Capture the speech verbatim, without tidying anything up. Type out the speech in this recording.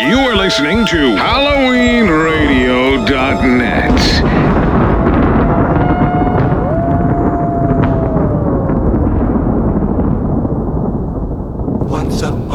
You are listening to Halloween Radio dot net.